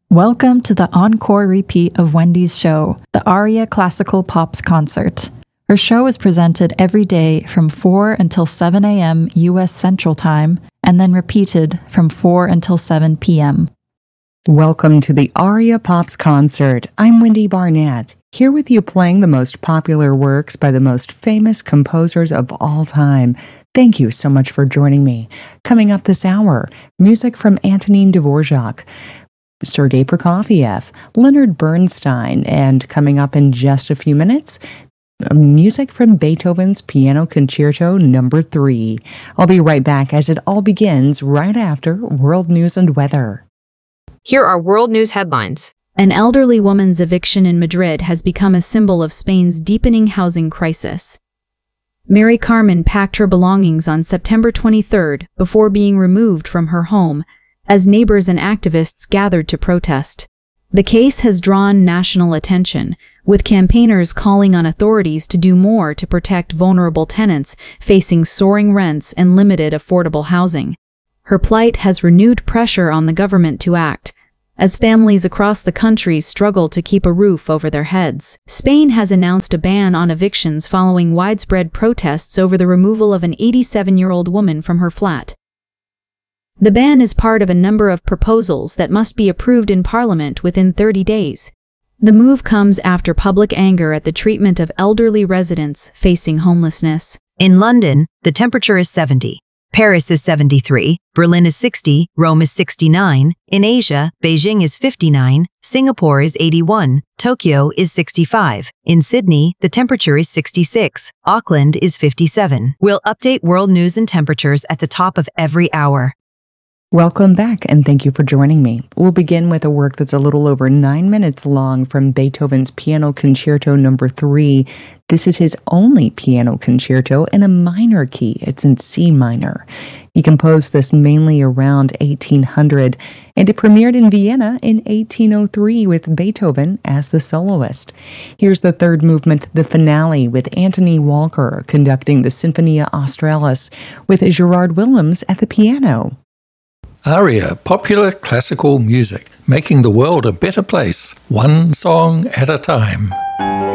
Welcome to the encore repeat of Wendy's show, the Aria Classical Pops Concert. Her show is presented every day from 4 until 7 a.m. U.S. Central Time, and then repeated from 4 until 7 p.m. Welcome to the Aria Pops Concert. I'm Wendy Barnett, here with you playing the most popular works by the most famous composers of all time. Thank you so much for joining me. Coming up this hour, music from Antonin Dvorak, Sergei Prokofiev, Leonard Bernstein, and coming up in just a few minutes, music from Beethoven's Piano Concerto No. 3. I'll be right back as it all begins right after World News and Weather. Here are world news headlines. An elderly woman's eviction in Madrid has become a symbol of Spain's deepening housing crisis. Mary Carmen packed her belongings on September 23rd before being removed from her home, as neighbors and activists gathered to protest. The case has drawn national attention, with campaigners calling on authorities to do more to protect vulnerable tenants facing soaring rents and limited affordable housing. Her plight has renewed pressure on the government to act, as families across the country struggle to keep a roof over their heads. Spain has announced a ban on evictions following widespread protests over the removal of an 87-year-old woman from her flat. The ban is part of a number of proposals that must be approved in Parliament within 30 days. The move comes after public anger at the treatment of elderly residents facing homelessness. In London, the temperature is 70. Paris is 73, Berlin is 60, Rome is 69. In Asia, Beijing is 59, Singapore is 81, Tokyo is 65. In Sydney, the temperature is 66, Auckland is 57. We'll update world news and temperatures at the top of every hour. Welcome back, and thank you for joining me. We'll begin with a work that's a little over 9 minutes long from Beethoven's Piano Concerto No. 3. This is his only piano concerto in a minor key. It's in C minor. He composed this mainly around 1800, and it premiered in Vienna in 1803 with Beethoven as the soloist. Here's the third movement, the finale, with Anthony Walker conducting the Sinfonia Australis with Gerard Willems at the piano. Aria, popular classical music, making the world a better place, one song at a time.